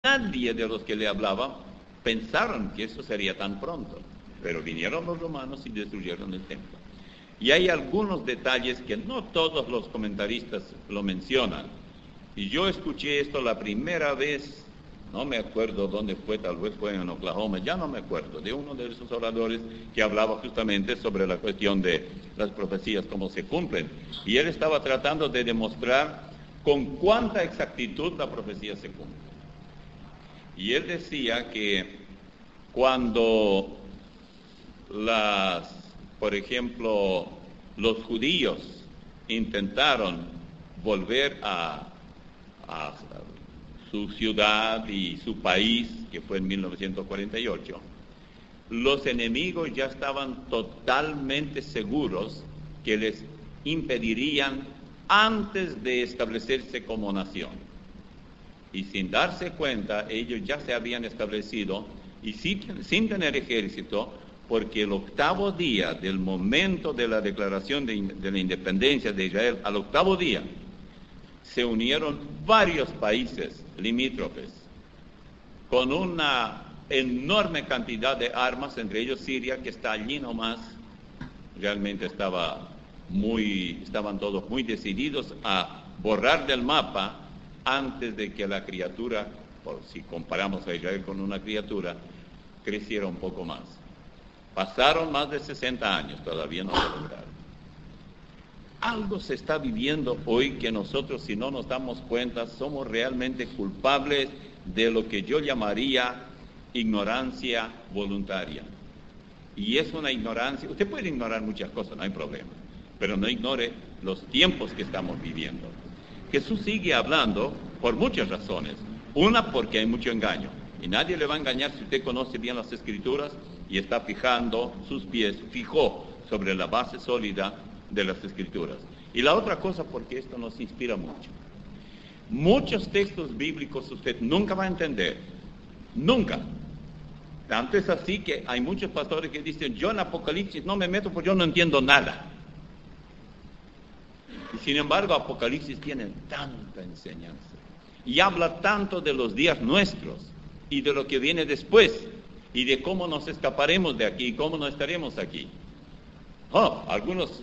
nadie de los que le hablaban pensaron que eso sería tan pronto. Pero vinieron los romanos y destruyeron el templo. Y hay algunos detalles que no todos los comentaristas lo mencionan. Y yo escuché esto la primera vez, no me acuerdo dónde fue, tal vez fue en Oklahoma, ya no me acuerdo, de uno de esos oradores que hablaba justamente sobre la cuestión de las profecías, cómo se cumplen. Y él estaba tratando de demostrar con cuánta exactitud la profecía se cumple. Y él decía que cuando por ejemplo, los judíos intentaron volver a su ciudad y su país, que fue en 1948, los enemigos ya estaban totalmente seguros que les impedirían antes de establecerse como nación. Y sin darse cuenta, ellos ya se habían establecido y sin tener ejército, porque el octavo día del momento de la declaración de la independencia de Israel, al octavo día, se unieron varios países limítrofes con una enorme cantidad de armas, entre ellos Siria, que está allí nomás. Realmente estaban todos muy decididos a borrar del mapa antes de que la criatura, por si comparamos a Israel con una criatura, creciera un poco más. Pasaron más de 60 años, todavía no se lograron. Algo se está viviendo hoy que nosotros, si no nos damos cuenta, somos realmente culpables de lo que yo llamaría ignorancia voluntaria. Y es una ignorancia, usted puede ignorar muchas cosas, no hay problema, pero no ignore los tiempos que estamos viviendo. Jesús sigue hablando por muchas razones. Una, porque hay mucho engaño. Y nadie le va a engañar si usted conoce bien las Escrituras y está fijó sobre la base sólida de las Escrituras. Y la otra cosa, porque esto nos inspira mucho. Muchos textos bíblicos usted nunca va a entender. Nunca. Tanto es así que hay muchos pastores que dicen, yo en Apocalipsis no me meto porque yo no entiendo nada. Y sin embargo, Apocalipsis tiene tanta enseñanza. Y habla tanto de los días nuestros y de lo que viene después, y de cómo nos escaparemos de aquí, y cómo no estaremos aquí. Algunos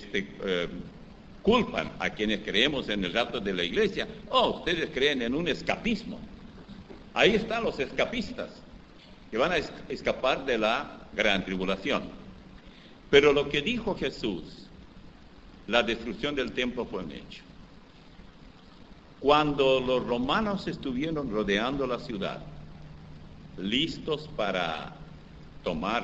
culpan a quienes creemos en el rapto de la iglesia. Ustedes creen en un escapismo. Ahí están los escapistas, que van a escapar de la gran tribulación. Pero lo que dijo Jesús, la destrucción del templo fue un hecho. Cuando los romanos estuvieron rodeando la ciudad, listos para tomar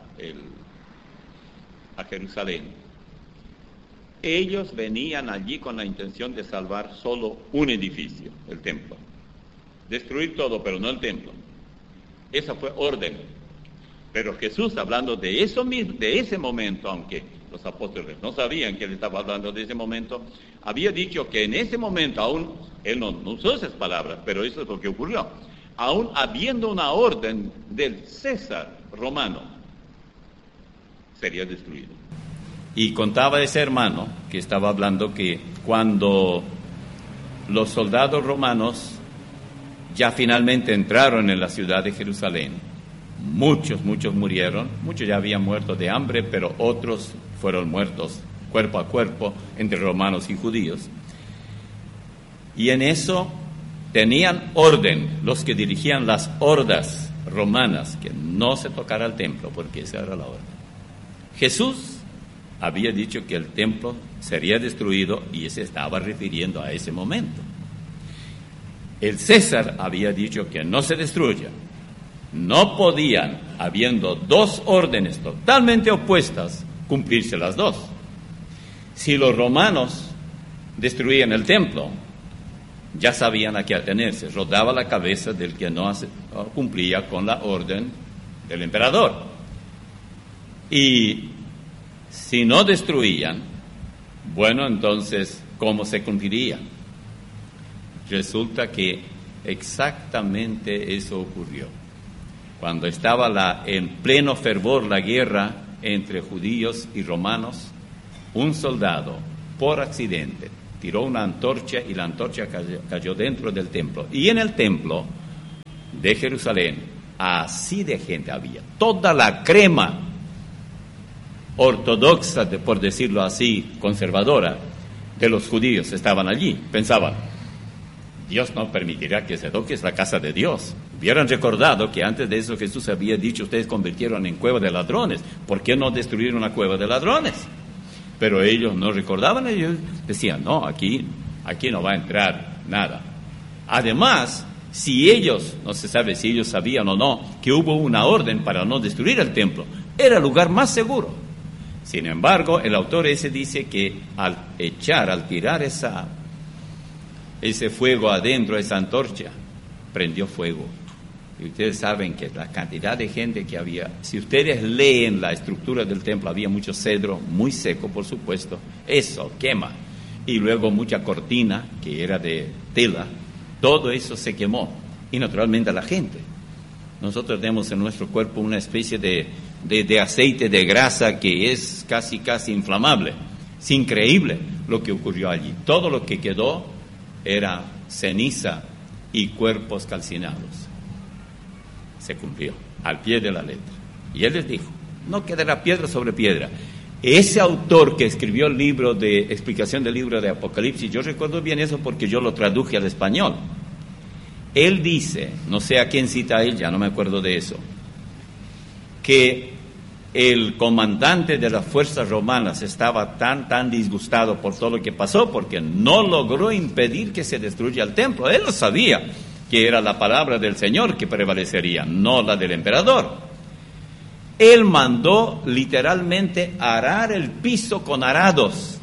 a Jerusalén, ellos venían allí con la intención de salvar solo un edificio, el templo. Destruir todo, pero no el templo. Esa fue orden. Pero Jesús, hablando de eso mismo, de ese momento, aunque los apóstoles no sabían que él estaba hablando de ese momento, había dicho que en ese momento, aún, él no usó esas palabras, pero eso es lo que ocurrió. Aún habiendo una orden del César romano, sería destruido. Y contaba ese hermano que estaba hablando que cuando los soldados romanos ya finalmente entraron en la ciudad de Jerusalén, muchos murieron, muchos ya habían muerto de hambre, pero otros fueron muertos cuerpo a cuerpo entre romanos y judíos. Y en eso tenían orden los que dirigían las hordas romanas, que no se tocara el templo, porque esa era la orden. Jesús había dicho que el templo sería destruido y se estaba refiriendo a ese momento. El César había dicho que no se destruya. No podían, habiendo dos órdenes totalmente opuestas, cumplirse las dos. Si los romanos destruían el templo, ya sabían a qué atenerse. Rodaba la cabeza del que no cumplía con la orden del emperador. Y si no destruían, bueno, entonces, ¿cómo se cumpliría? Resulta que exactamente eso ocurrió. Cuando estaba en pleno fervor la guerra entre judíos y romanos, un soldado, por accidente, tiró una antorcha y la antorcha cayó dentro del templo. Y en el templo de Jerusalén, así de gente había. Toda la crema ortodoxa, por decirlo así, conservadora, de los judíos estaban allí. Pensaban, Dios no permitirá que se toque, es la casa de Dios. Hubieran recordado que antes de eso Jesús había dicho, ustedes convirtieron en cueva de ladrones, ¿por qué no destruir una cueva de ladrones? Pero ellos no recordaban, ellos decían, no, aquí no va a entrar nada. Además, si ellos, no se sabe si ellos sabían o no, que hubo una orden para no destruir el templo, era el lugar más seguro. Sin embargo, el autor ese dice que al tirar ese fuego adentro, esa antorcha, prendió fuego. Y ustedes saben que la cantidad de gente que había, si ustedes leen la estructura del templo, había mucho cedro, muy seco por supuesto, eso quema. Y luego mucha cortina, que era de tela, todo eso se quemó. Y naturalmente la gente. Nosotros tenemos en nuestro cuerpo una especie de aceite, de grasa que es casi inflamable. Es increíble lo que ocurrió allí. Todo lo que quedó era ceniza y cuerpos calcinados. Se cumplió al pie de la letra. Y él les dijo, no quedará piedra sobre piedra. Ese autor que escribió el libro de explicación del libro de Apocalipsis, yo recuerdo bien eso porque yo lo traduje al español. Él dice, no sé a quién cita él, ya no me acuerdo de eso, que el comandante de las fuerzas romanas estaba tan disgustado por todo lo que pasó porque no logró impedir que se destruya el templo. Él lo sabía, que era la palabra del Señor que prevalecería, no la del emperador. Él mandó literalmente arar el piso con arados,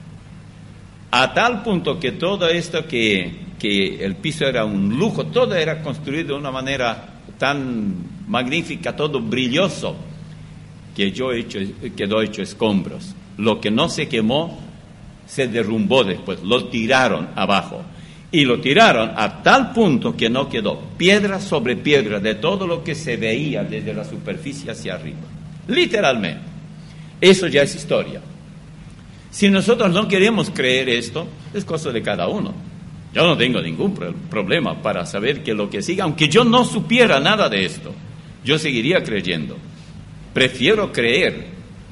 a tal punto que todo esto que el piso era un lujo, todo era construido de una manera tan magnífica, todo brilloso, que quedó hecho escombros. Lo que no se quemó se derrumbó después, lo tiraron abajo. Y lo tiraron a tal punto que no quedó piedra sobre piedra de todo lo que se veía desde la superficie hacia arriba. Literalmente. Eso ya es historia. Si nosotros no queremos creer esto, es cosa de cada uno. Yo no tengo ningún problema para saber que lo que siga, aunque yo no supiera nada de esto, yo seguiría creyendo. Prefiero creer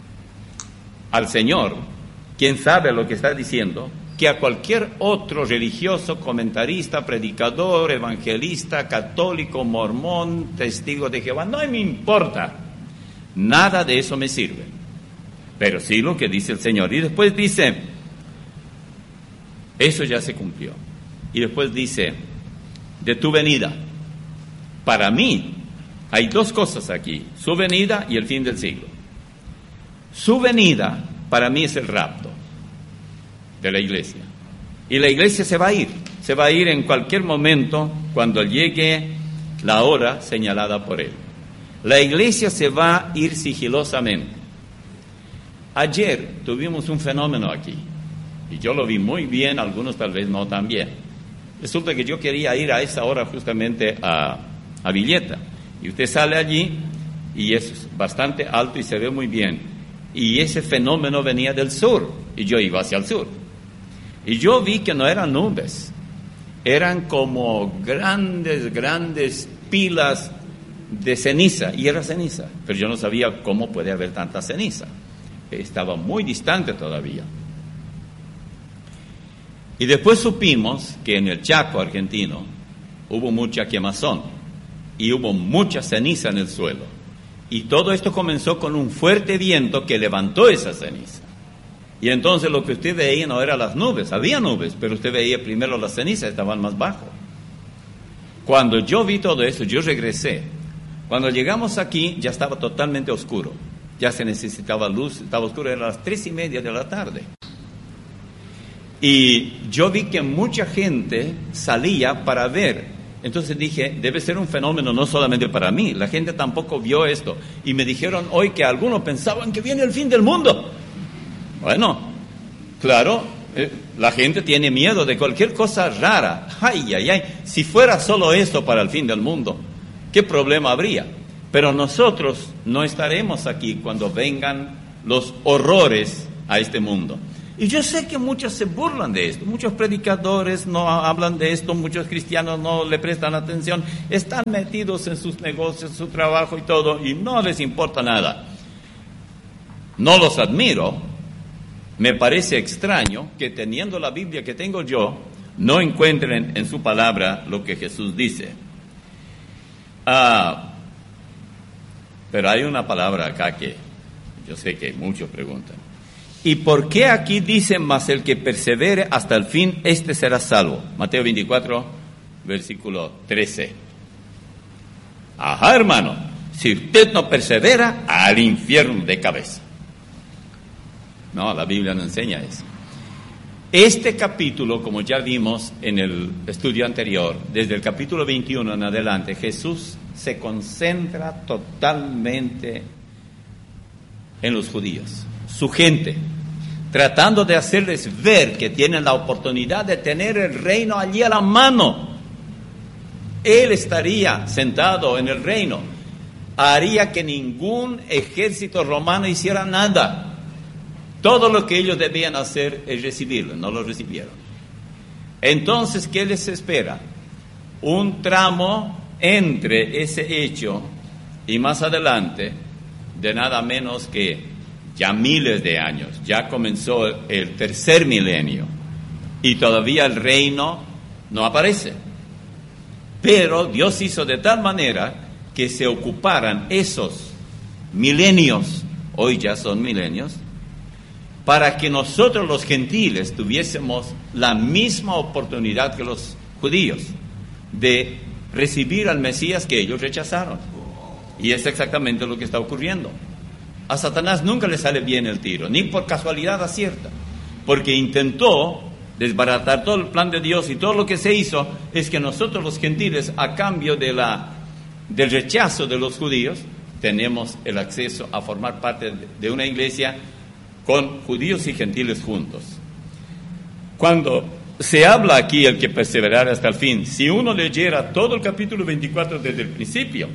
al Señor, quien sabe lo que está diciendo, que a cualquier otro religioso, comentarista, predicador, evangelista, católico, mormón, testigo de Jehová. No me importa. Nada de eso me sirve. Pero sí lo que dice el Señor. Y después dice, eso ya se cumplió. Y después dice, de tu venida. Para mí, hay dos cosas aquí, su venida y el fin del siglo. Su venida, para mí, es el rapto de la iglesia. Y la iglesia se va a ir en cualquier momento cuando llegue la hora señalada por él. La iglesia se va a ir sigilosamente. Ayer tuvimos un fenómeno aquí, y yo lo vi muy bien, algunos tal vez no tan bien. Resulta que yo quería ir a esa hora justamente a Villeta, y usted sale allí, y es bastante alto y se ve muy bien, y ese fenómeno venía del sur, y yo iba hacia el sur. Y yo vi que no eran nubes, eran como grandes pilas de ceniza, y era ceniza, pero yo no sabía cómo puede haber tanta ceniza. Estaba muy distante todavía. Y después supimos que en el Chaco argentino hubo mucha quemazón y hubo mucha ceniza en el suelo. Y todo esto comenzó con un fuerte viento que levantó esa ceniza. Y entonces lo que usted veía no eran las nubes, había nubes, pero usted veía primero las cenizas, estaban más bajo. Cuando yo vi todo eso, yo regresé. Cuando llegamos aquí ya estaba totalmente oscuro, ya se necesitaba luz, estaba oscuro, eran las 3:30 de la tarde. Y yo vi que mucha gente salía para ver. Entonces dije, debe ser un fenómeno no solamente para mí, la gente tampoco vio esto. Y me dijeron hoy que algunos pensaban que viene el fin del mundo. Bueno, claro, la gente tiene miedo de cualquier cosa rara. Ay, si fuera solo esto para el fin del mundo, ¿qué problema habría? Pero nosotros no estaremos aquí cuando vengan los horrores a este mundo. Y yo sé que muchos se burlan de esto, muchos predicadores no hablan de esto, muchos cristianos no le prestan atención, están metidos en sus negocios, su trabajo y todo, y no les importa nada. No los admiro, me parece extraño que teniendo la Biblia que tengo yo, no encuentren en su palabra lo que Jesús dice. Pero hay una palabra acá que yo sé que muchos preguntan. ¿Y por qué aquí dice, mas el que persevere hasta el fin, este será salvo? Mateo 24, versículo 13. Ajá, hermano, si usted no persevera, al infierno de cabeza. No, la Biblia no enseña eso. Este capítulo, como ya vimos en el estudio anterior, desde el capítulo 21 en adelante, Jesús se concentra totalmente en los judíos, su gente, tratando de hacerles ver que tienen la oportunidad de tener el reino allí a la mano. Él estaría sentado en el reino, haría que ningún ejército romano hiciera nada. Todo lo que ellos debían hacer es recibirlo, no lo recibieron. Entonces, ¿qué les espera? Un tramo entre ese hecho y más adelante, de nada menos que ya miles de años, ya comenzó el tercer milenio y todavía el reino no aparece. Pero Dios hizo de tal manera que se ocuparan esos milenios, hoy ya son milenios, para que nosotros los gentiles tuviésemos la misma oportunidad que los judíos de recibir al Mesías que ellos rechazaron. Y es exactamente lo que está ocurriendo. A Satanás nunca le sale bien el tiro, ni por casualidad acierta, porque intentó desbaratar todo el plan de Dios, y todo lo que se hizo es que nosotros los gentiles, a cambio del rechazo de los judíos, tenemos el acceso a formar parte de una iglesia con judíos y gentiles juntos. Cuando se habla aquí el que perseverará hasta el fin, si uno leyera todo el capítulo 24 desde el principio,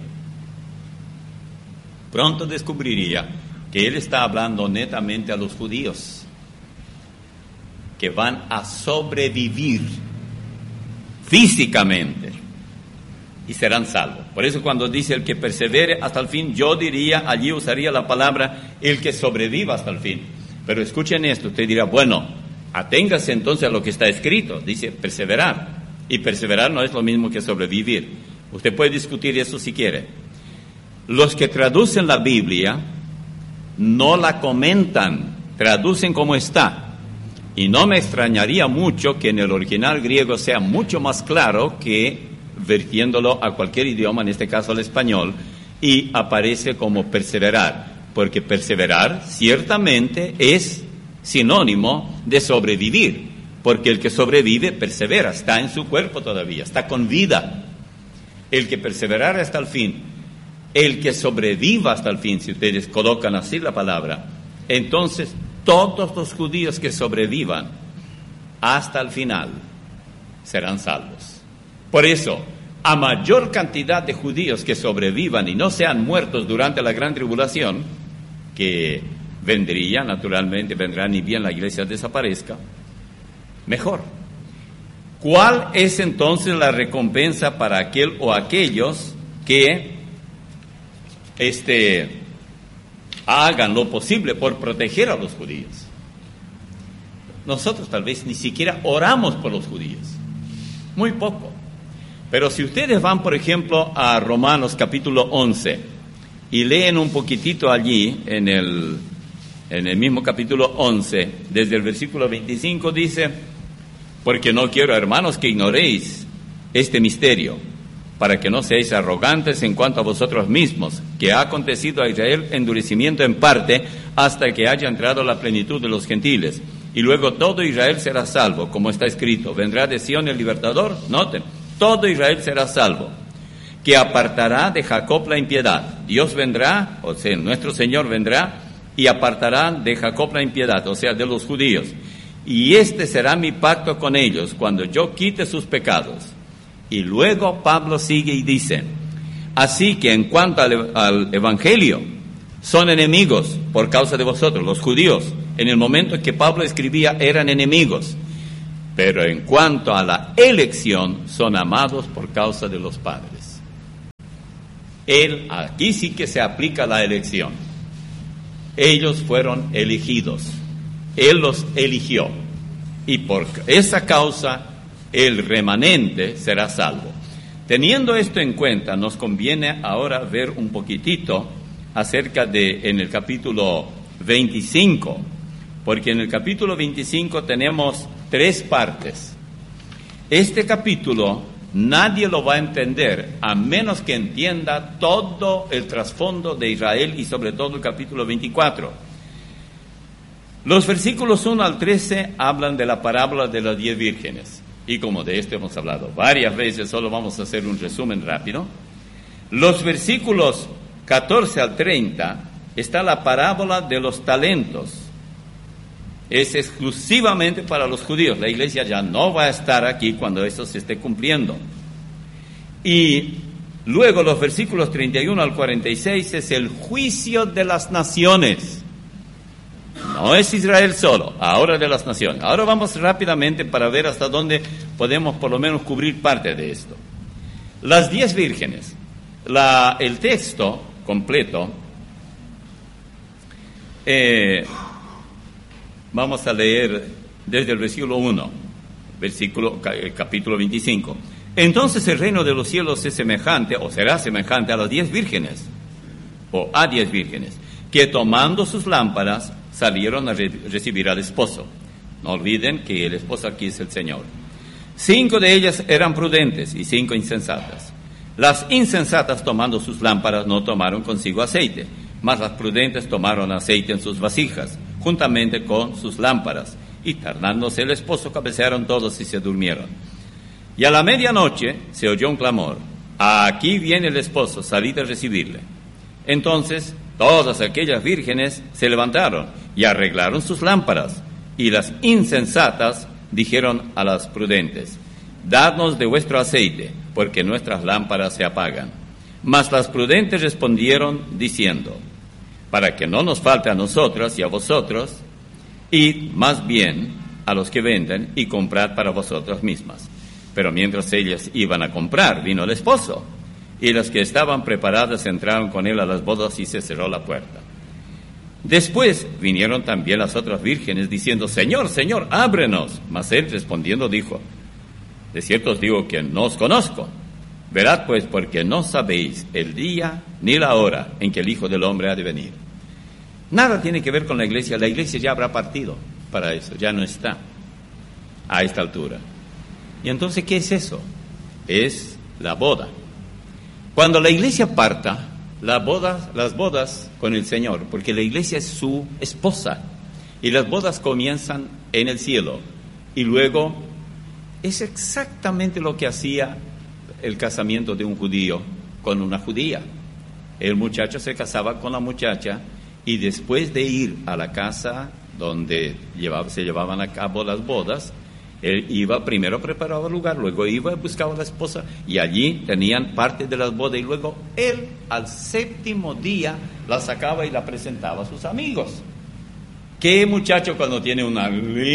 pronto descubriría que él está hablando netamente a los judíos, que van a sobrevivir físicamente y serán salvos. Por eso cuando dice el que persevere hasta el fin, yo diría, allí usaría la palabra el que sobreviva hasta el fin. Pero escuchen esto, usted dirá, bueno, aténgase entonces a lo que está escrito, dice perseverar, y perseverar no es lo mismo que sobrevivir. Usted puede discutir eso si quiere. Los que traducen la Biblia no la comentan, traducen como está, y no me extrañaría mucho que en el original griego sea mucho más claro que vertiéndolo a cualquier idioma, en este caso al español, y aparece como perseverar. Porque perseverar ciertamente es sinónimo de sobrevivir, porque el que sobrevive persevera, está en su cuerpo todavía, está con vida. El que perseverara hasta el fin, el que sobreviva hasta el fin, si ustedes colocan así la palabra, entonces todos los judíos que sobrevivan hasta el final serán salvos. Por eso, a mayor cantidad de judíos que sobrevivan y no sean muertos durante la gran tribulación, que vendría, naturalmente vendrá, ni bien la iglesia desaparezca, mejor. ¿Cuál es entonces la recompensa para aquel o aquellos que hagan lo posible por proteger a los judíos? Nosotros tal vez ni siquiera oramos por los judíos, muy poco. Pero si ustedes van, por ejemplo, a Romanos capítulo 11 y leen un poquitito allí, en el mismo capítulo 11, desde el versículo 25, dice, porque no quiero, hermanos, que ignoréis este misterio, para que no seáis arrogantes en cuanto a vosotros mismos, que ha acontecido a Israel endurecimiento en parte, hasta que haya entrado la plenitud de los gentiles, y luego todo Israel será salvo, como está escrito, vendrá de Sión el libertador, noten, todo Israel será salvo, que apartará de Jacob la impiedad. Dios vendrá, o sea, nuestro Señor vendrá, y apartará de Jacob la impiedad, o sea, de los judíos. Y este será mi pacto con ellos, cuando yo quite sus pecados. Y luego Pablo sigue y dice, así que en cuanto al Evangelio, son enemigos por causa de vosotros, los judíos, en el momento en que Pablo escribía, eran enemigos. Pero en cuanto a la elección, son amados por causa de los padres. Aquí sí que se aplica la elección. Ellos fueron elegidos. Él los eligió. Y por esa causa, el remanente será salvo. Teniendo esto en cuenta, nos conviene ahora ver un poquitito acerca en el capítulo 25, porque en el capítulo 25 tenemos 3 partes. Este capítulo nadie lo va a entender a menos que entienda todo el trasfondo de Israel y sobre todo el capítulo 24. Los versículos 1 al 13 hablan de la parábola de las 10 vírgenes. Y como de esto hemos hablado varias veces, solo vamos a hacer un resumen rápido. Los versículos 14 al 30 está la parábola de los talentos. Es exclusivamente para los judíos. La iglesia ya no va a estar aquí cuando eso se esté cumpliendo. Y luego los versículos 31 al 46 es el juicio de las naciones. No es Israel solo, ahora de las naciones. Ahora vamos rápidamente para ver hasta dónde podemos por lo menos cubrir parte de esto. Las 10 vírgenes. El texto completo, vamos a leer desde el versículo 1, capítulo 25. Entonces el reino de los cielos es semejante, o será semejante a las 10 vírgenes, o a 10 vírgenes, que tomando sus lámparas salieron a recibir al esposo. No olviden que el esposo aquí es el Señor. 5 de ellas eran prudentes y 5 insensatas. Las insensatas, tomando sus lámparas, no tomaron consigo aceite, mas las prudentes tomaron aceite en sus vasijas, juntamente con sus lámparas, y tardándose el esposo, cabecearon todos y se durmieron. Y a la medianoche se oyó un clamor: aquí viene el esposo, salid a recibirle. Entonces todas aquellas vírgenes se levantaron y arreglaron sus lámparas, y las insensatas dijeron a las prudentes: dadnos de vuestro aceite, porque nuestras lámparas se apagan. Mas las prudentes respondieron diciendo: para que no nos falte a nosotras y a vosotros, id más bien a los que venden y comprad para vosotras mismas. Pero mientras ellas iban a comprar, vino el esposo, y las que estaban preparadas entraron con él a las bodas y se cerró la puerta. Después vinieron también las otras vírgenes diciendo: Señor, Señor, ábrenos. Mas él respondiendo dijo: de cierto os digo que no os conozco. Verad pues, porque no sabéis el día ni la hora en que el Hijo del Hombre ha de venir. Nada tiene que ver con la iglesia ya habrá partido para eso, ya no está a esta altura. Y entonces, ¿qué es eso? Es la boda. Cuando la iglesia parta, las bodas con el Señor, porque la iglesia es su esposa, y las bodas comienzan en el cielo, y luego es exactamente lo que hacía el casamiento de un judío con una judía. El muchacho se casaba con la muchacha, y después de ir a la casa donde se llevaban a cabo las bodas, él iba, primero preparaba el lugar, luego iba y buscaba a la esposa, y allí tenían parte de las bodas, y luego él al 7º día la sacaba y la presentaba a sus amigos. ¿Qué muchacho cuando tiene una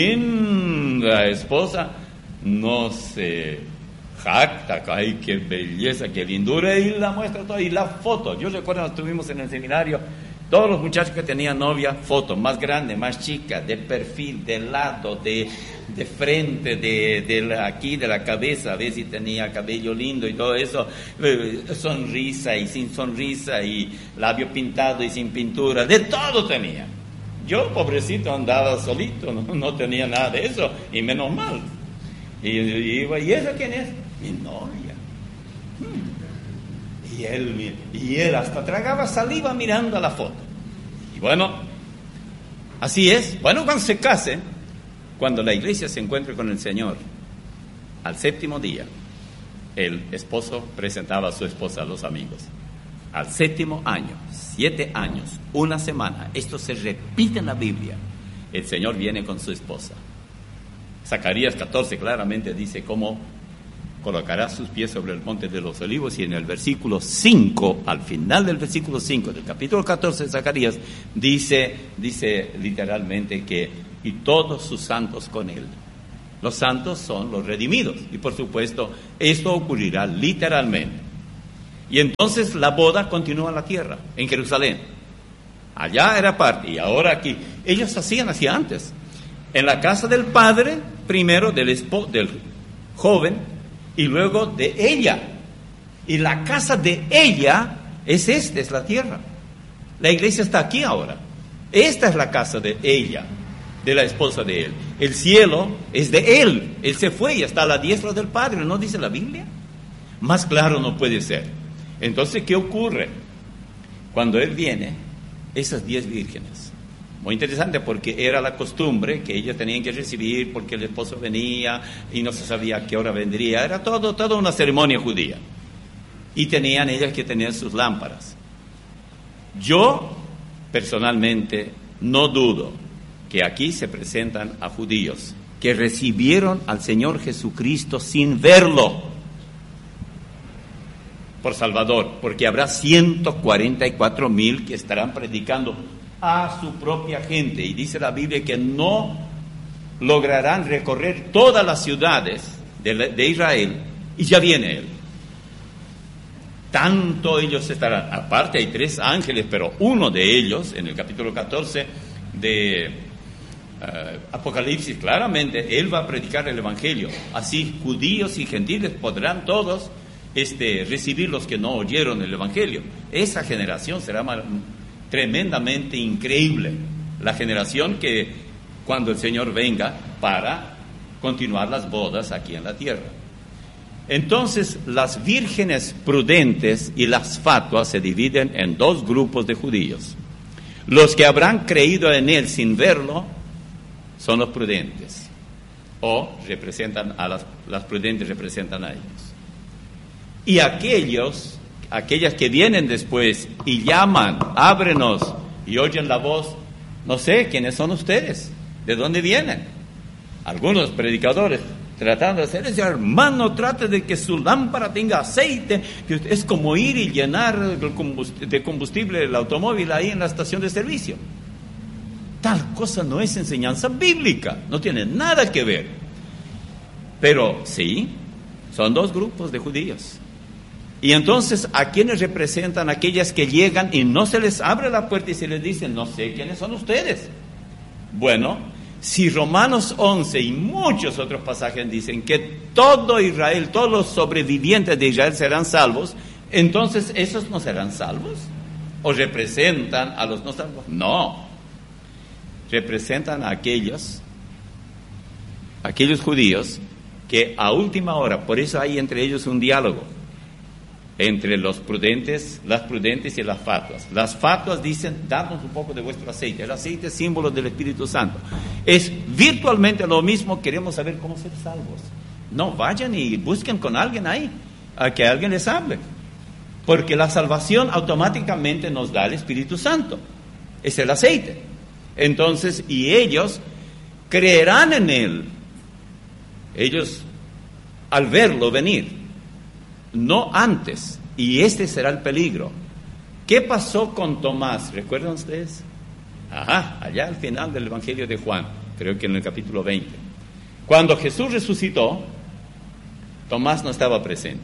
linda esposa no se jacta? ¡Ay, qué belleza, qué lindura! Y la muestra todo, y la foto. Yo recuerdo cuando estuvimos en el seminario, todos los muchachos que tenían novia, fotos más grande, más chica, de perfil, de lado, de frente, de aquí, de la cabeza, a ver si tenía cabello lindo y todo eso, sonrisa y sin sonrisa, y labio pintado y sin pintura, de todo tenía. Yo, pobrecito, andaba solito, no tenía nada de eso, y menos mal. ¿Y esa quién es? Mi novia. Y él hasta tragaba saliva mirando a la foto. Y bueno, así es. Bueno, cuando se casen, cuando la iglesia se encuentre con el Señor, al 7º día, el esposo presentaba a su esposa a los amigos. Al 7º año, 7 años, 1 semana, esto se repite en la Biblia, el Señor viene con su esposa. Zacarías 14 claramente dice cómo colocará sus pies sobre el monte de los olivos, y en el versículo 5, al final del versículo 5 del capítulo 14 de Zacarías, dice literalmente que y todos sus santos con él. Los santos son los redimidos, y por supuesto esto ocurrirá literalmente. Y entonces la boda continúa en la tierra, en Jerusalén. Allá era parte, y ahora aquí. Ellos hacían así antes. En la casa del padre, primero del joven, y luego de ella. Y la casa de ella es la tierra. La iglesia está aquí ahora. Esta es la casa de ella, de la esposa de él. El cielo es de él. Él se fue y está a la diestra del Padre, ¿no dice la Biblia? Más claro no puede ser. Entonces, ¿qué ocurre? Cuando él viene, esas 10 vírgenes. Muy interesante, porque era la costumbre que ellas tenían que recibir porque el esposo venía y no se sabía a qué hora vendría. Era toda una ceremonia judía. Y tenían ellas que tener sus lámparas. Yo, personalmente, no dudo que aquí se presentan a judíos que recibieron al Señor Jesucristo sin verlo por Salvador, porque habrá 144,000 que estarán predicando a su propia gente, y dice la Biblia que no lograrán recorrer todas las ciudades de Israel, y ya viene Él. Tanto ellos estarán, aparte hay 3 ángeles, pero uno de ellos, en el capítulo 14 de Apocalipsis, claramente, Él va a predicar el Evangelio. Así judíos y gentiles podrán todos recibir los que no oyeron el Evangelio. Esa generación será tremendamente increíble. La generación que cuando el Señor venga para continuar las bodas aquí en la tierra. Entonces, las vírgenes prudentes y las fatuas se dividen en 2 grupos de judíos. Los que habrán creído en Él sin verlo son los prudentes, o representan a las prudentes representan a ellos. Y aquellas que vienen después y llaman, ábrenos, y oyen la voz, no sé quiénes son ustedes, de dónde vienen. Algunos predicadores tratando de hacer eso, hermano, trate de que su lámpara tenga aceite, que es como ir y llenar de combustible el automóvil ahí en la estación de servicio. Tal cosa no es enseñanza bíblica, no tiene nada que ver. Pero sí, son 2 grupos de judíos. Y entonces, ¿a quiénes representan? Aquellas que llegan y no se les abre la puerta y se les dice, no sé quiénes son ustedes. Bueno, si Romanos 11 y muchos otros pasajes dicen que todo Israel, todos los sobrevivientes de Israel serán salvos, entonces, ¿esos no serán salvos? ¿O representan a los no salvos? No. Representan a aquellos judíos que a última hora, por eso hay entre ellos un diálogo entre los prudentes, las prudentes y las fatuas. Las fatuas dicen, danos un poco de vuestro aceite. El aceite es símbolo del Espíritu Santo. Es virtualmente lo mismo, queremos saber cómo ser salvos. No, vayan y busquen con alguien ahí, a que alguien les hable. Porque la salvación automáticamente nos da el Espíritu Santo. Es el aceite. Entonces, y ellos creerán en Él. Ellos, al verlo venir, no antes. Y este será el peligro. ¿Qué pasó con Tomás? ¿Recuerdan ustedes? Allá al final del Evangelio de Juan, creo que en el capítulo 20. Cuando Jesús resucitó, Tomás no estaba presente.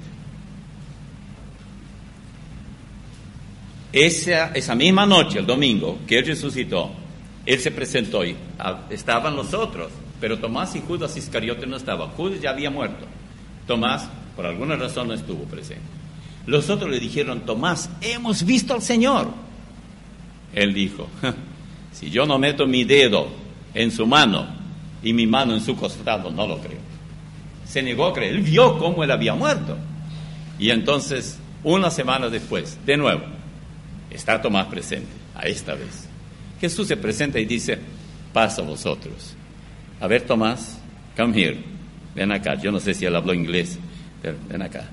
Esa misma noche, el domingo, que Él resucitó, Él se presentó y estaban los otros, pero Tomás y Judas Iscariote no estaban. Judas ya había muerto. Tomás, por alguna razón, no estuvo presente. Los otros le dijeron, Tomás, hemos visto al Señor. Él dijo, si yo no meto mi dedo en su mano y mi mano en su costado, no lo creo. Se negó a creer. Él vio cómo Él había muerto. Y entonces, una semana después, de nuevo, está Tomás presente, a esta vez. Jesús se presenta y dice, paz a vosotros. A ver, Tomás, come here. Ven acá. Yo no sé si él habló inglés, pero ven acá.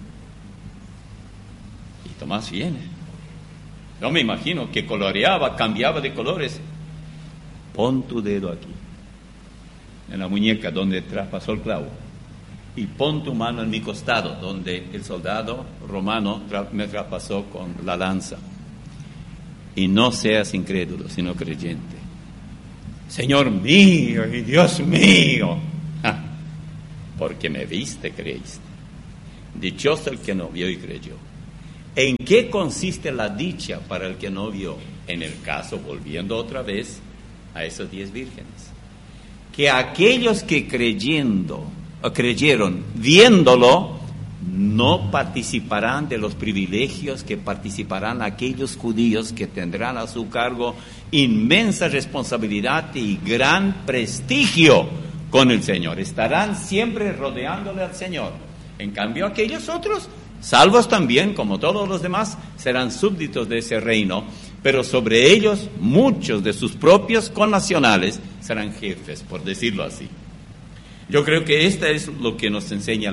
Y Tomás viene. Yo me imagino que coloreaba, cambiaba de colores. Pon tu dedo aquí, en la muñeca donde traspasó el clavo. y pon tu mano en mi costado, donde el soldado romano me traspasó con la lanza. Y no seas incrédulo, sino creyente. Señor mío y Dios mío, porque me viste, creíste. Dichoso el que no vio y creyó. ¿En qué consiste la dicha para el que no vio? En el caso, volviendo otra vez a esos 10 vírgenes, que aquellos que creyeron viéndolo, no participarán de los privilegios que participarán aquellos judíos que tendrán a su cargo inmensa responsabilidad y gran prestigio con el Señor. Estarán siempre rodeándole al Señor. En cambio, aquellos otros, salvos también, como todos los demás, serán súbditos de ese reino, pero sobre ellos muchos de sus propios connacionales serán jefes, por decirlo así. Yo creo que esto es lo que nos enseña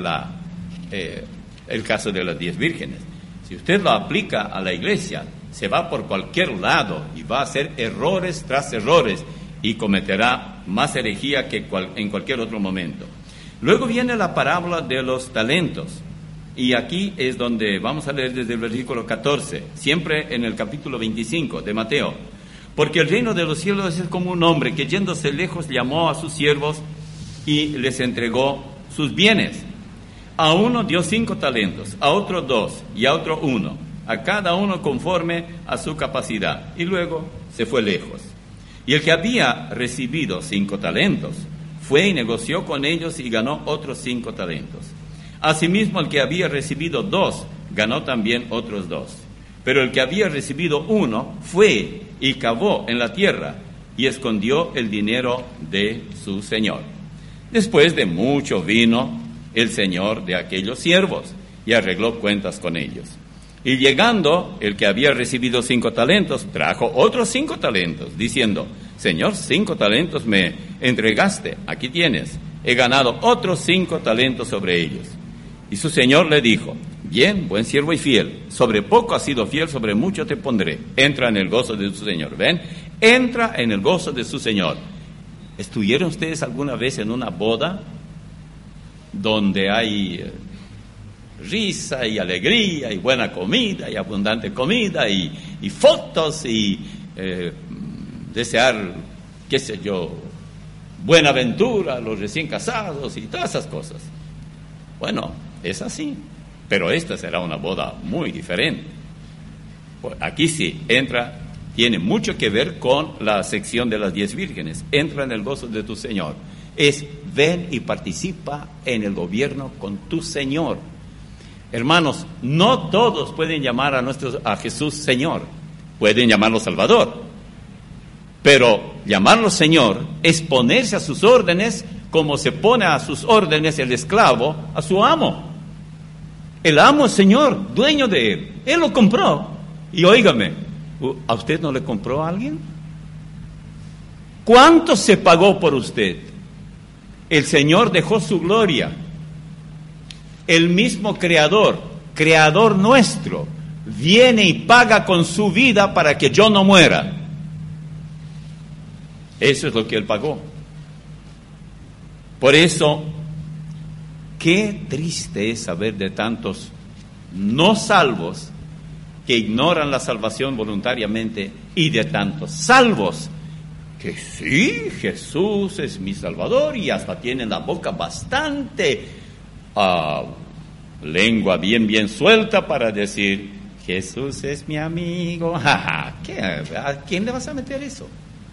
el caso de las 10 vírgenes. Si usted lo aplica a la iglesia, se va por cualquier lado y va a hacer errores tras errores y cometerá más herejía que en cualquier otro momento. Luego viene la parábola de los talentos, y aquí es donde vamos a leer desde el versículo 14, siempre en el capítulo 25 de Mateo. Porque el reino de los cielos es como un hombre que yéndose lejos llamó a sus siervos y les entregó sus bienes. A uno dio 5 talentos, a otro 2 y a otro 1, a cada uno conforme a su capacidad, y luego se fue lejos. Y el que había recibido 5 talentos fue y negoció con ellos y ganó otros 5 talentos. Asimismo, el que había recibido 2 ganó también otros 2. Pero el que había recibido 1 fue y cavó en la tierra y escondió el dinero de su señor. Después de mucho vino el señor de aquellos siervos y arregló cuentas con ellos. Y llegando el que había recibido 5 talentos, trajo otros 5 talentos, diciendo: Señor, 5 talentos me entregaste, aquí tienes, he ganado otros 5 talentos sobre ellos. Y su señor le dijo: bien, buen siervo y fiel, sobre poco has sido fiel, sobre mucho te pondré, entra en el gozo de tu señor. ¿Ven? Entra en el gozo de su señor. ¿Estuvieron ustedes alguna vez en una boda donde hay risa y alegría y buena comida y abundante comida y fotos y desear, qué sé yo, buena aventura a los recién casados y todas esas cosas? Bueno, es así, pero esta será una boda muy diferente. Aquí sí entra, tiene mucho que ver con la sección de las 10 vírgenes. Entra en el gozo de tu Señor. Es ven y participa en el gobierno con tu Señor. Hermanos, no todos pueden llamar a Jesús Señor, pueden llamarlo Salvador, pero llamarlo Señor es ponerse a sus órdenes como se pone a sus órdenes el esclavo a su amo. El amo es Señor, dueño de él. Él lo compró. Y óigame, ¿a usted no le compró a alguien? ¿Cuánto se pagó por usted? El Señor dejó su gloria. El mismo creador nuestro, viene y paga con su vida para que yo no muera. Eso es lo que Él pagó. Por eso, qué triste es saber de tantos no salvos que ignoran la salvación voluntariamente y de tantos salvos que sí, Jesús es mi Salvador y hasta tienen la boca bastante lengua bien suelta para decir Jesús es mi amigo. ¿A quién le vas a meter eso?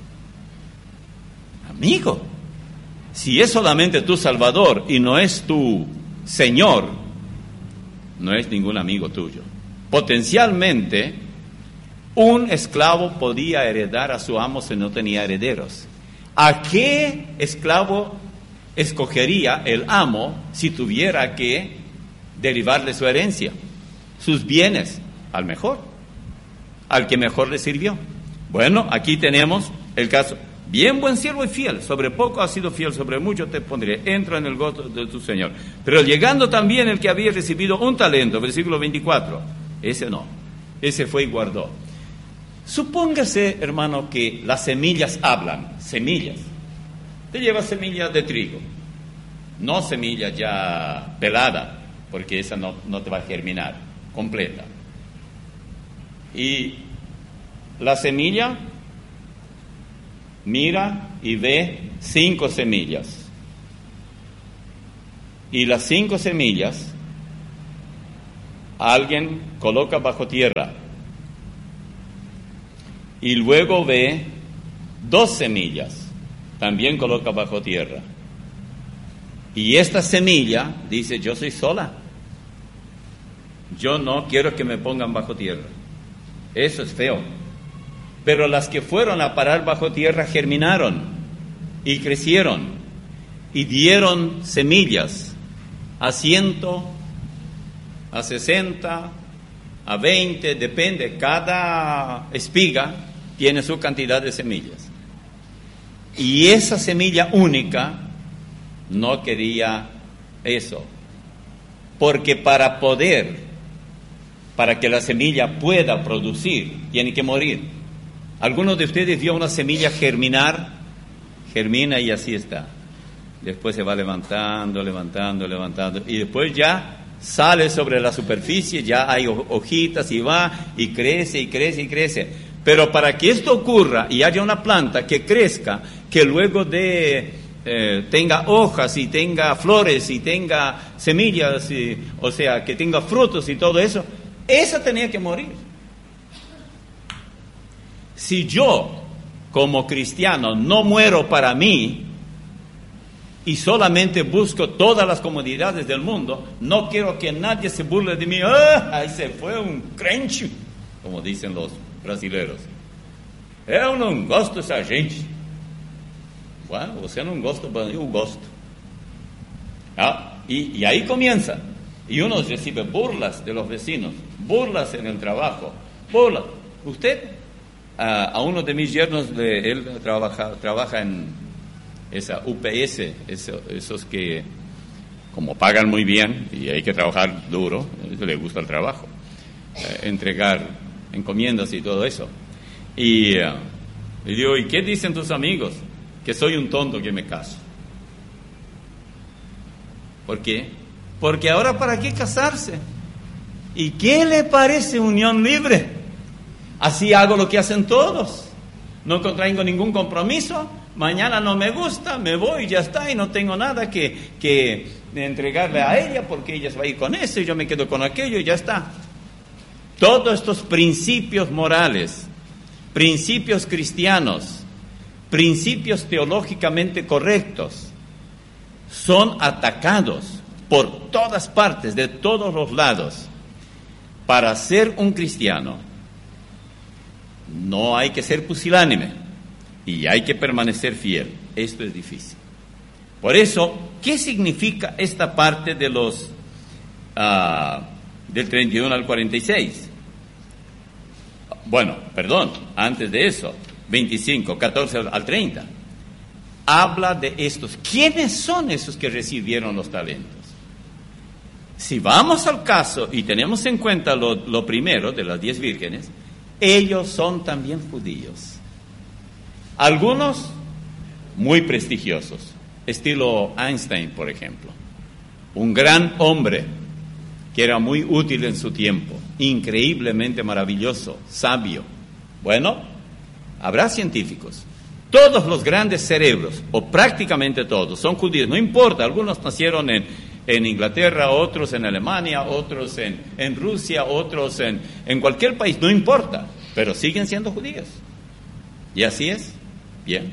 Amigo, si es solamente tu Salvador y no es tu Señor, no es ningún amigo tuyo. Potencialmente, un esclavo podía heredar a su amo si no tenía herederos. ¿A qué esclavo escogería el amo si tuviera que derivarle su herencia? Sus bienes, al mejor, al que mejor le sirvió. Bueno, aquí tenemos el caso. Bien, buen siervo y fiel, sobre poco has sido fiel, sobre mucho te pondré, entra en el gozo de tu Señor. Pero llegando también el que había recibido un talento, versículo 24, ese no, ese fue y guardó. Supóngase, hermano, que las semillas hablan, semillas. Te llevas semillas de trigo no semilla ya pelada, porque esa no te va a germinar completa. Y la semilla mira y ve 5 semillas. Y las 5 semillas alguien coloca bajo tierra. Y luego ve 2 semillas, también coloca bajo tierra. Y esta semilla dice, yo soy sola. Yo no quiero que me pongan bajo tierra. Eso es feo. Pero las que fueron a parar bajo tierra germinaron y crecieron y dieron semillas a 100, a 60, a 20, depende. Cada espiga tiene su cantidad de semillas. Y esa semilla única no quería eso. Porque para que la semilla pueda producir, tiene que morir. ¿Algunos de ustedes vio una semilla germinar? Germina y así está. Después se va levantando, y después ya sale sobre la superficie, ya hay hojitas y va y crece. Pero para que esto ocurra y haya una planta que crezca, que luego tenga hojas y tenga flores y tenga semillas, o sea, que tenga frutos y todo eso, esa tenía que morir. Si yo, como cristiano, no muero para mí y solamente busco todas las comodidades del mundo, no quiero que nadie se burle de mí. Ahí se fue un crente, como dicen los brasileños. Eu não gosto dessa gente. Bueno, você não gosta, eu gosto. Y ahí comienza. Y uno recibe burlas de los vecinos, burlas en el trabajo, burlas. Usted, a uno de mis yernos, él trabaja en esa UPS, esos que como pagan muy bien y hay que trabajar duro, le gusta el trabajo, entregar encomiendas y todo eso. Y digo, ¿y qué dicen tus amigos? Que soy un tonto que me caso. ¿Por qué? Porque ahora, ¿para qué casarse? ¿Y qué le parece unión libre? Así hago lo que hacen todos. No contraigo ningún compromiso. Mañana no me gusta, me voy y ya está. Y no tengo nada que entregarle a ella porque ella se va a ir con eso y yo me quedo con aquello y ya está. Todos estos principios morales, principios cristianos, principios teológicamente correctos, son atacados por todas partes, de todos los lados. Para ser un cristiano no hay que ser pusilánime y hay que permanecer fiel. Esto es difícil. Por eso, ¿qué significa esta parte de los del 31 al 46? Bueno, perdón, antes de eso, 25, 14 al 30. Habla de estos. ¿Quiénes son esos que recibieron los talentos? Si vamos al caso y tenemos en cuenta lo primero de las 10 vírgenes, ellos son también judíos. Algunos muy prestigiosos, estilo Einstein, por ejemplo. Un gran hombre que era muy útil en su tiempo, increíblemente maravilloso, sabio. Bueno, habrá científicos. Todos los grandes cerebros, o prácticamente todos, son judíos. No importa, algunos nacieron en Inglaterra, otros en Alemania, otros en Rusia, otros en cualquier país, no importa, pero siguen siendo judíos. ¿Y así es? Bien.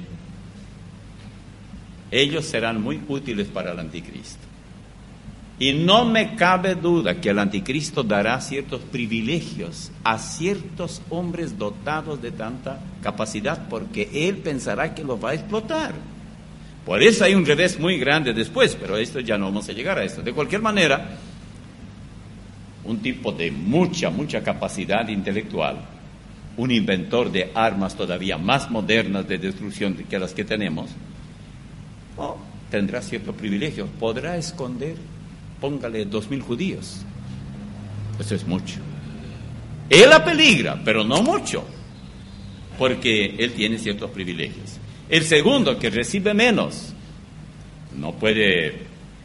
Ellos serán muy útiles para el anticristo. Y no me cabe duda que el anticristo dará ciertos privilegios a ciertos hombres dotados de tanta capacidad, porque él pensará que los va a explotar. Por eso hay un revés muy grande después, pero esto ya no vamos a llegar a esto. De cualquier manera, un tipo de mucha capacidad intelectual, un inventor de armas todavía más modernas de destrucción que las que tenemos, tendrá ciertos privilegios, podrá esconder, póngale 2,000 judíos. Eso es mucho. Él apeligra, pero no mucho, porque él tiene ciertos privilegios. El segundo, que recibe menos, no puede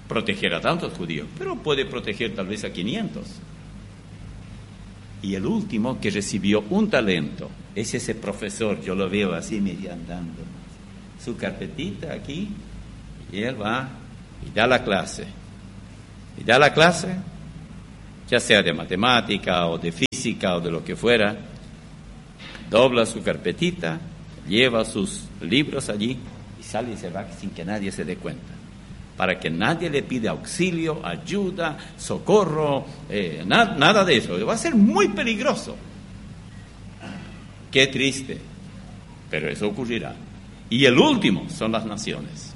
proteger a tantos judíos, pero puede proteger tal vez a 500. Y el último que recibió un talento es ese profesor, yo lo veo así medio andando, su carpetita aquí, y él va y da la clase. Y da la clase, ya sea de matemática o de física o de lo que fuera, dobla su carpetita, lleva sus libros allí y sale y se va sin que nadie se dé cuenta. Para que nadie le pida auxilio, ayuda, socorro, nada de eso. Va a ser muy peligroso. Qué triste, pero eso ocurrirá. Y el último son las naciones.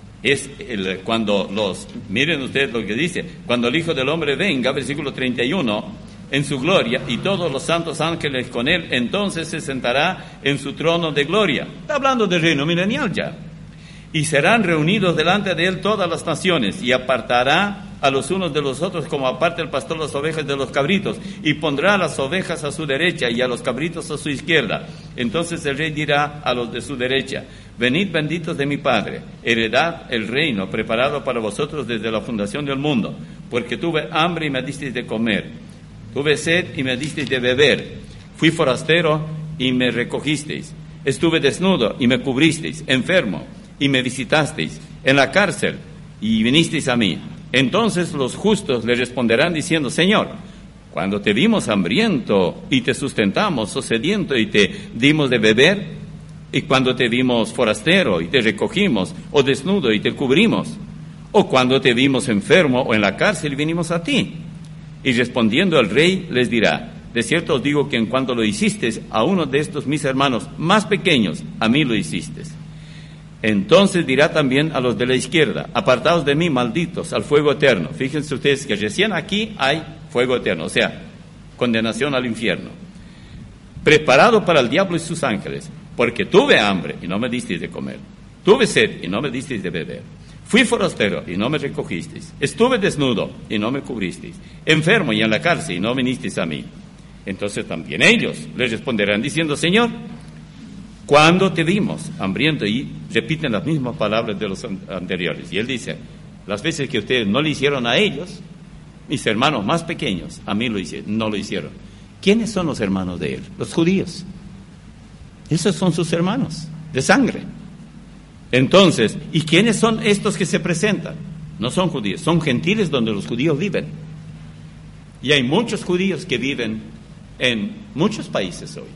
Miren ustedes lo que dice, cuando el Hijo del Hombre venga, versículo 31, en su gloria, y todos los santos ángeles con él, entonces se sentará en su trono de gloria. Está hablando del reino milenial ya. Y serán reunidos delante de él todas las naciones, y apartará a los unos de los otros como aparta el pastor las ovejas de los cabritos, y pondrá a las ovejas a su derecha y a los cabritos a su izquierda. Entonces el rey dirá a los de su derecha: venid benditos de mi Padre, heredad el reino preparado para vosotros desde la fundación del mundo, porque tuve hambre y me disteis de comer, tuve sed y me disteis de beber, fui forastero y me recogisteis, estuve desnudo y me cubristeis, enfermo y me visitasteis, en la cárcel y vinisteis a mí. Entonces los justos le responderán diciendo: Señor, cuando te vimos hambriento y te sustentamos, o sediento y te dimos de beber, y cuando te vimos forastero y te recogimos, o desnudo y te cubrimos, o cuando te vimos enfermo o en la cárcel y vinimos a ti. Y respondiendo el rey les dirá: de cierto os digo que en cuanto lo hicisteis a uno de estos mis hermanos más pequeños, a mí lo hicisteis. Entonces dirá también a los de la izquierda: apartaos de mí, malditos, al fuego eterno. Fíjense ustedes que recién aquí hay fuego eterno, o sea, condenación al infierno, preparado para el diablo y sus ángeles, porque tuve hambre y no me disteis de comer, tuve sed y no me disteis de beber, fui forastero y no me recogisteis, estuve desnudo y no me cubristeis, enfermo y en la cárcel y no vinisteis a mí. Entonces también ellos les responderán diciendo: Señor, ¿cuándo te vimos hambriento? Y repiten las mismas palabras de los anteriores. Y él dice: las veces que ustedes no le hicieron a ellos, mis hermanos más pequeños, a mí no lo hicieron. ¿Quiénes son los hermanos de él? Los judíos. Esos son sus hermanos, de sangre. Entonces, ¿y quiénes son estos que se presentan? No son judíos, son gentiles donde los judíos viven. Y hay muchos judíos que viven en muchos países hoy.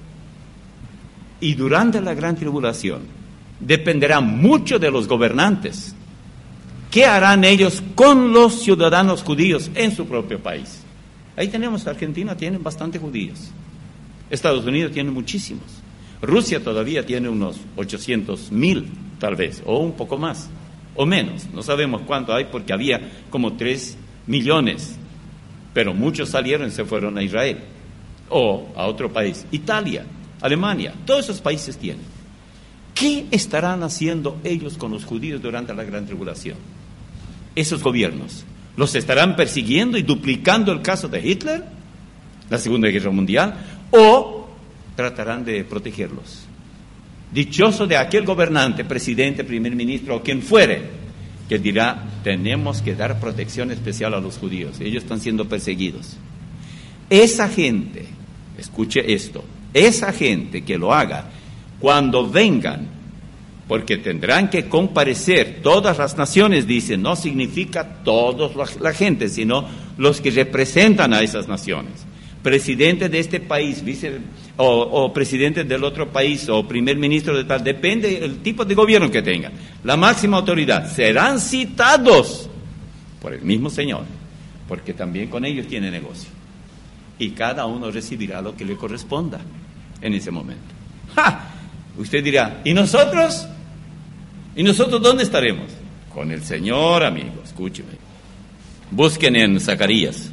Y durante la gran tribulación dependerá mucho de los gobernantes. ¿Qué harán ellos con los ciudadanos judíos en su propio país? Ahí tenemos, Argentina tiene bastante judíos. Estados Unidos tiene muchísimos. Rusia todavía tiene unos 800,000 tal vez, o un poco más, o menos. No sabemos cuánto hay porque había como 3 millones. Pero muchos salieron y se fueron a Israel o a otro país. Italia, Alemania, todos esos países tienen. ¿Qué estarán haciendo ellos con los judíos durante la gran tribulación? Esos gobiernos, ¿los estarán persiguiendo y duplicando el caso de Hitler, la Segunda Guerra Mundial, o tratarán de protegerlos? Dichoso de aquel gobernante, presidente, primer ministro o quien fuere, que dirá: tenemos que dar protección especial a los judíos, ellos están siendo perseguidos. Esa gente, escuche esto, esa gente que lo haga, cuando vengan, porque tendrán que comparecer todas las naciones, dice, no significa toda la gente, sino los que representan a esas naciones. Presidente de este país, o presidente del otro país, o primer ministro de tal, depende del tipo de gobierno que tengan. La máxima autoridad serán citados por el mismo Señor, porque también con ellos tiene negocio. Y cada uno recibirá lo que le corresponda en ese momento. ¡Ja! Usted dirá: ¿y nosotros? ¿Y nosotros dónde estaremos? Con el Señor, amigo, escúcheme. Busquen en Zacarías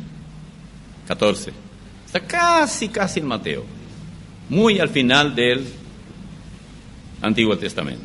14. Está casi en Mateo, muy al final del Antiguo Testamento.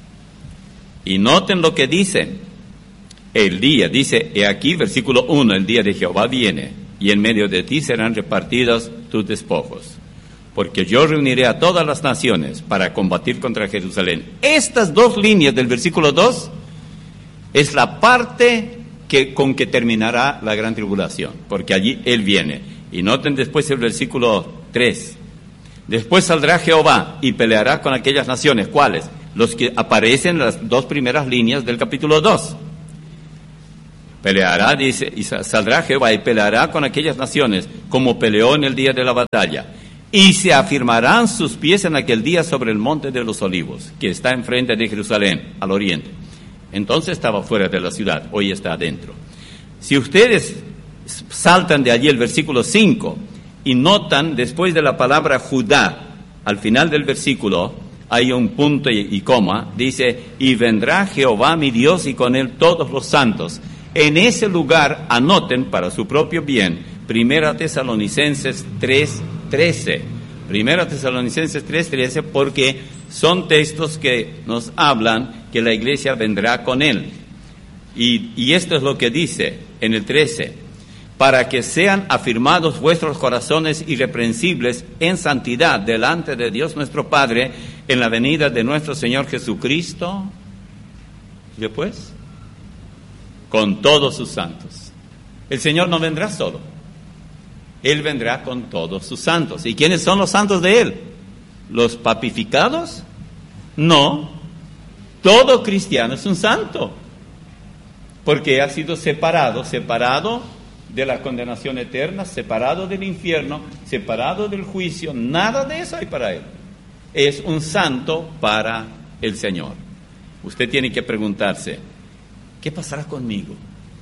Y noten lo que dice. El día, dice, he aquí, versículo 1, el día de Jehová viene, y en medio de ti serán repartidos tus despojos, porque yo reuniré a todas las naciones para combatir contra Jerusalén. Estas dos líneas del versículo 2 es la parte con que terminará la gran tribulación, porque allí Él viene. Y noten después el versículo 3. Después saldrá Jehová y peleará con aquellas naciones. ¿Cuáles? Los que aparecen en las 2 primeras líneas del capítulo 2. Peleará, dice, y saldrá Jehová y peleará con aquellas naciones, como peleó en el día de la batalla. Y se afirmarán sus pies en aquel día sobre el monte de los olivos, que está enfrente de Jerusalén, al oriente. Entonces estaba fuera de la ciudad, hoy está adentro. Si ustedes saltan de allí el versículo 5 y notan después de la palabra Judá, al final del versículo hay un punto y coma, dice, y vendrá Jehová mi Dios y con él todos los santos. En ese lugar anoten para su propio bien, 1 Tesalonicenses 3:13. 1 Tesalonicenses 3:13, porque son textos que nos hablan que la iglesia vendrá con él. Y esto es lo que dice en el 13. Para que sean afirmados vuestros corazones irreprensibles en santidad delante de Dios nuestro Padre en la venida de nuestro Señor Jesucristo. ¿Y después? Con todos sus santos. El Señor no vendrá solo. Él vendrá con todos sus santos. ¿Y quiénes son los santos de Él? ¿Los papificados? No. Todo cristiano es un santo. Porque ha sido separado de la condenación eterna, separado del infierno, separado del juicio. Nada de eso hay para Él. Es un santo para el Señor. Usted tiene que preguntarse, ¿qué pasará conmigo?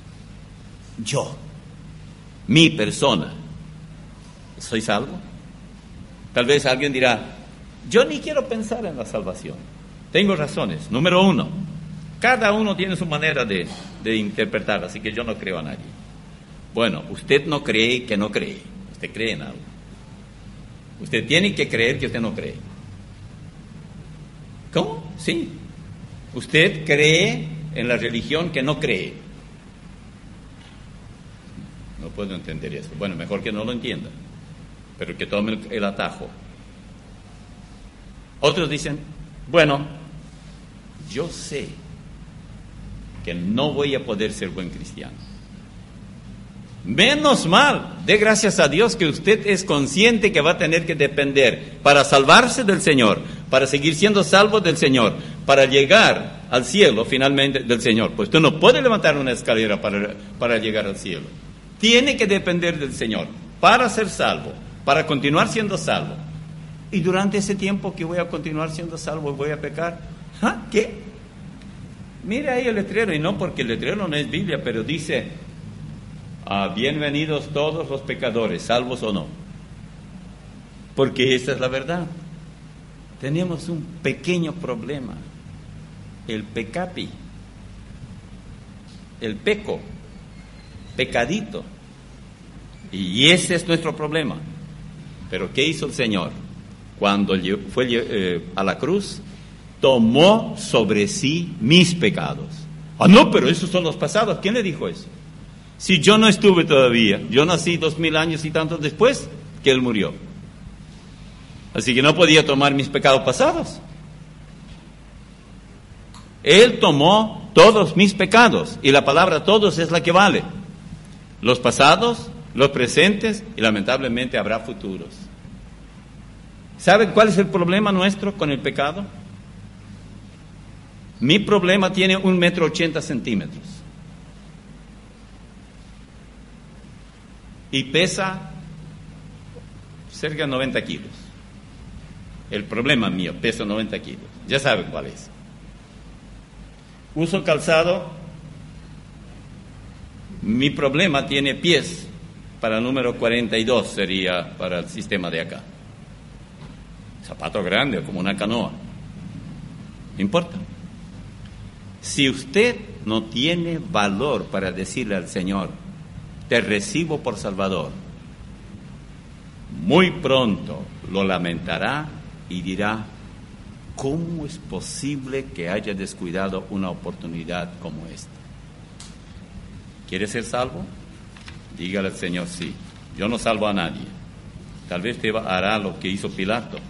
Yo, mi persona, ¿soy salvo? Tal vez alguien dirá, yo ni quiero pensar en la salvación. Tengo razones. Número 1, cada uno tiene su manera de interpretar, así que yo no creo a nadie. Bueno, usted no cree que no cree, usted cree en algo. Usted tiene que creer que usted no cree. ¿Cómo? Sí. Usted cree en la religión que no cree. No puedo entender eso. Bueno, mejor que no lo entienda, pero que tome el atajo. Otros dicen, bueno, yo sé que no voy a poder ser buen cristiano. Menos mal, dé gracias a Dios que usted es consciente que va a tener que depender para salvarse del Señor, para seguir siendo salvo del Señor, para llegar al cielo finalmente del Señor. Pues usted no puede levantar una escalera para llegar al cielo. Tiene que depender del Señor para ser salvo, para continuar siendo salvo. Y durante ese tiempo que voy a continuar siendo salvo, voy a pecar. ¿Ah? ¿Qué? Mire ahí el letrero, y no porque el letrero no es Biblia, pero dice, bienvenidos todos los pecadores, salvos o no. Porque esa es la verdad. Tenemos un pequeño problema, el pecapi, el pecadito. Y ese es nuestro problema. Pero ¿qué hizo el Señor? Cuando fue a la cruz, tomó sobre sí mis pecados. No, pero esos son los pasados. ¿Quién le dijo eso? Si yo no estuve todavía, yo nací 2000 años y tantos después que Él murió. Así que no podía tomar mis pecados pasados. Él tomó todos mis pecados, y la palabra todos es la que vale. Los pasados, los presentes, y lamentablemente habrá futuros. ¿Saben cuál es el problema nuestro con el pecado? Mi problema tiene 1,80 m. Y pesa cerca de 90 kilos. El problema mío, pesa 90 kilos. Ya saben cuál es. Uso calzado. Mi problema tiene pies. Para el número 42 sería para el sistema de acá. Zapato grande, como una canoa. No importa. Si usted no tiene valor para decirle al Señor, te recibo por Salvador, muy pronto lo lamentará y dirá, ¿cómo es posible que haya descuidado una oportunidad como esta? ¿Quiere ser salvo? Dígale al Señor, sí, yo no salvo a nadie. Tal vez te hará lo que hizo Pilato.